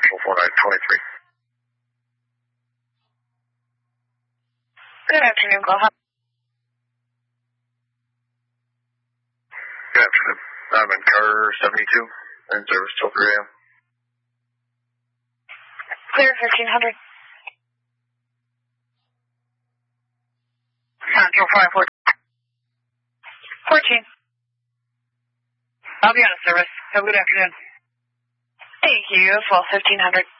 National 4923. Good afternoon, Gulf. Good afternoon. I'm in car 72 in service till 3 a.m. Clear 1500. Central 514. 14. I'll be out of service. Have a good afternoon. Thank you. Well, 1500.